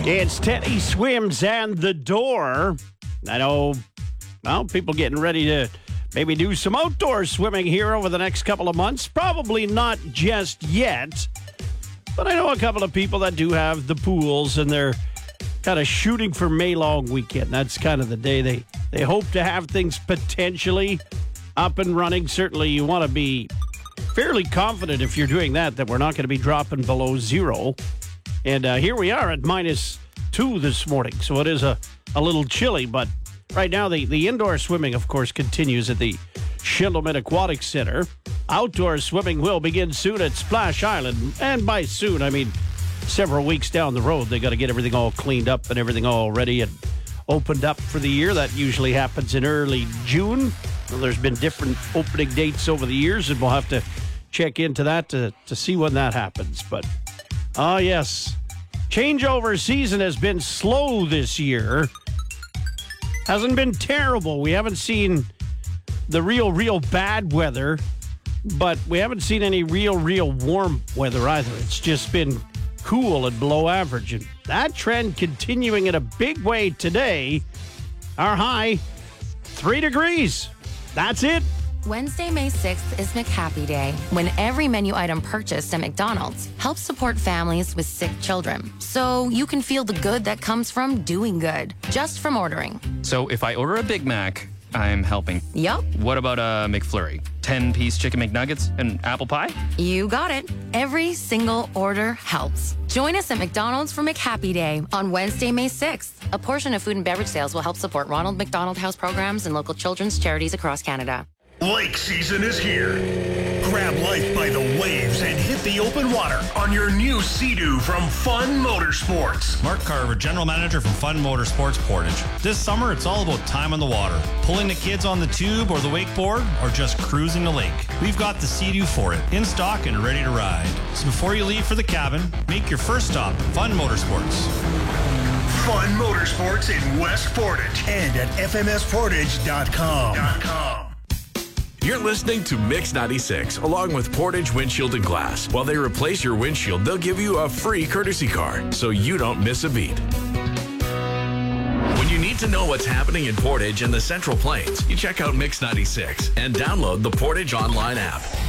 It's Teddy Swims and The Door. I know, well, people getting ready to maybe do some outdoor swimming here over the next couple of months. Probably not just yet, but I know a couple of people that do have the pools, and they're kind of shooting for May long weekend. That's kind of the day they hope to have things potentially up and running. Certainly you want to be fairly confident if you're doing that we're not going to be dropping below zero. And here we are at -2 this morning, so it is a little chilly. But right now, the indoor swimming, of course, continues at the Shillamit Aquatic Center. Outdoor swimming will begin soon at Splash Island. And by soon, I mean several weeks down the road. They got to get everything all cleaned up and everything all ready and opened up for the year. That usually happens in early June. Well, there's been different opening dates over the years, and we'll have to check into that to see when that happens. But yes, changeover season has been slow this year. Hasn't been terrible. We haven't seen the real bad weather, but we haven't seen any real warm weather either. It's just been cool and below average. And that trend continuing in a big way today. Our high, 3 degrees. That's it. Wednesday, May 6th is McHappy Day, when every menu item purchased at McDonald's helps support families with sick children. So you can feel the good that comes from doing good, just from ordering. So if I order a Big Mac, I'm helping. Yup. What about a McFlurry? 10-piece chicken McNuggets and apple pie? You got it. Every single order helps. Join us at McDonald's for McHappy Day on Wednesday, May 6th. A portion of food and beverage sales will help support Ronald McDonald House programs and local children's charities across Canada. Lake season is here. Grab life by the waves and hit the open water on your new Sea-Doo from Fun Motorsports. Mark Carver, General Manager from Fun Motorsports Portage. This summer, it's all about time on the water. Pulling the kids on the tube or the wakeboard, or just cruising the lake. We've got the Sea-Doo for it, in stock and ready to ride. So before you leave for the cabin, make your first stop at Fun Motorsports. Fun Motorsports in West Portage and at fmsportage.com. You're listening to Mix 96, along with Portage Windshield and Glass. While they replace your windshield, they'll give you a free courtesy car, so you don't miss a beat. When you need to know what's happening in Portage and the Central Plains, you check out Mix 96 and download the Portage online app.